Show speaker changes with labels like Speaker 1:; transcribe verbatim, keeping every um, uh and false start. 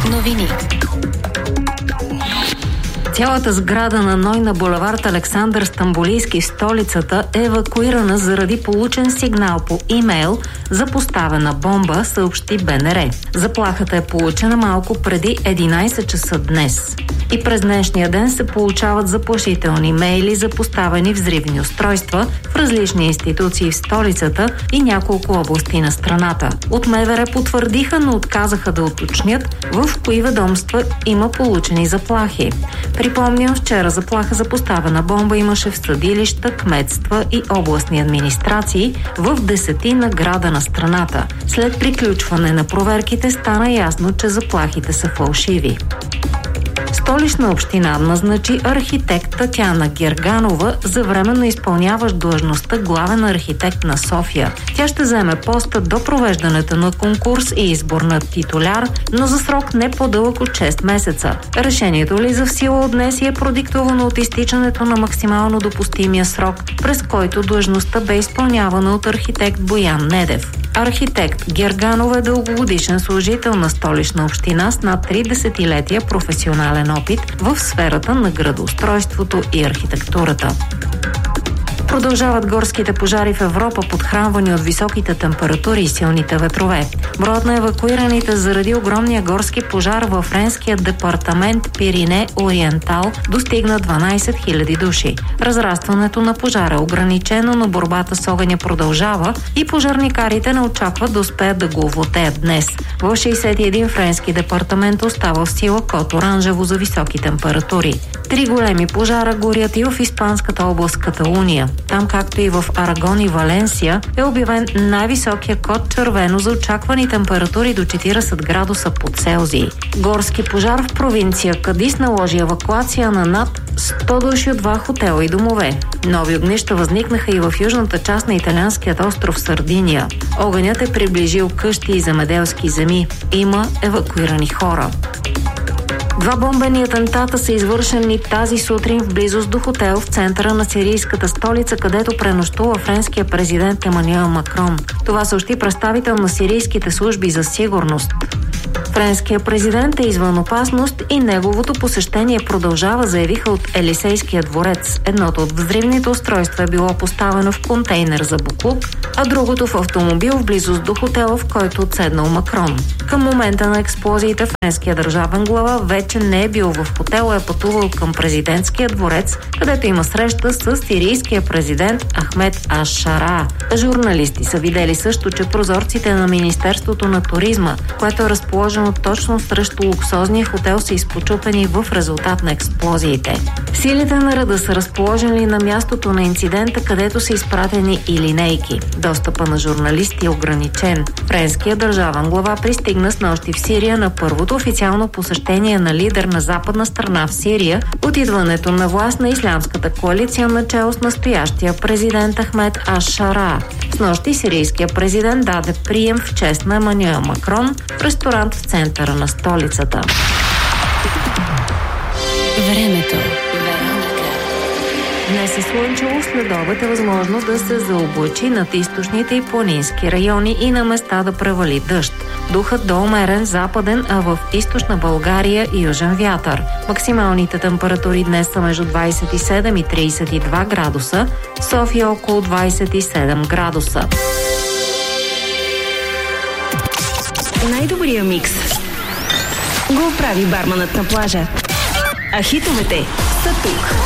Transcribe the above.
Speaker 1: Новини. Цялата сграда на НОИ на булевард Александър Стамболийски в столицата е евакуирана заради получен сигнал по имейл за поставена бомба, съобщи БНР. Заплахата е получена малко преди единайсет часа днес. И през днешния ден се получават заплашителни мейли за поставени взривни устройства в различни институции в столицата и няколко области на страната. От МВР потвърдиха, но отказаха да уточнят в кои ведомства има получени заплахи. Припомням, вчера заплаха за поставена бомба имаше в съдилища, кметства и областни администрации в десетина града на страната. След приключване на проверките стана ясно, че заплахите са фалшиви. Столична община назначи архитект Татяна Герганова за временно изпълняващ длъжността главен архитект на София. Тя ще заеме поста до провеждането на конкурс и избор на титуляр, но за срок не по-дълъг от шест месеца. Решението влиза в сила от днес и е продиктовано от изтичането на максимално допустимия срок, през който длъжността бе изпълнявана от архитект Боян Недев. Архитект Герганова е дългогодишен служител на Столична община с над три десетилетия професионален опит в сферата на градоустройството и архитектурата. Продължават горските пожари в Европа, подхранвани от високите температури и силните ветрове. Броят на евакуираните заради огромния горски пожар във френския департамент Пирине Ориентал достигна дванайсет хиляди души. Разрастването на пожара е ограничено, но борбата с огъня продължава и пожарникарите не очакват да успеят да го овладеят днес. В шейсет и един френски департамент остава в сила код оранжево за високи температури. Три големи пожара горят и в испанската област Каталуния. Там, както и в Арагон и Валенсия, е обявен най-високия код червено за очаквани температури до четирийсет градуса по Целзий. Горски пожар в провинция Кадис наложи евакуация на над сто души от два хотела и домове. Нови огнища възникнаха и в южната част на италианският остров Сардиния. Огънят е приближил къщи и земеделски земи. Има евакуирани хора. Два бомбени атентата са извършени тази сутрин в близост до хотел в центъра на сирийската столица, където пренощува френския президент Емануел Макрон. Това съобщи представител на сирийските служби за сигурност. Френският президент е извън опасност и неговото посещение продължава, заявиха от Елисейския дворец. Едното от взривните устройства е било поставено в контейнер за буклук, а другото в автомобил в близост до хотела, в който отседнал Макрон. Към момента на експлозиите френския държавен глава вече не е бил в хотела, е пътувал към президентския дворец, където има среща с сирийския президент Ахмед Аш-Шара. Журналисти са видели също, че прозорците на Министерството на туризма, което е разположено точно срещу луксозния хотел, са изпочупени в резултат на експлозиите. Силите на реда са разположени на мястото на инцидента, където са изпратени и линейки. Достъпа на журналисти е ограничен. Френският държавен глава пристигна снощи в Сирия на първото официално посещение на лидер на западна страна в Сирия от идването на власт на ислямската коалиция начело с настоящия президент Ахмед Аш-Шара. Снощи сирийският президент даде прием в чест на Емануел Макрон в ресторант в центъра на столицата.
Speaker 2: Времето.
Speaker 1: Днес е слънчево, след обед е възможно да се заоблачи над източните и планински райони и на места да превали дъжд. Духът до умерен западен, а в източна България и южен вятър. Максималните температури днес са между двайсет и седем и трийсет и два градуса, София около двайсет и седем градуса.
Speaker 2: Най-добрия микс го прави барманът на плажа. А хитовете са тук.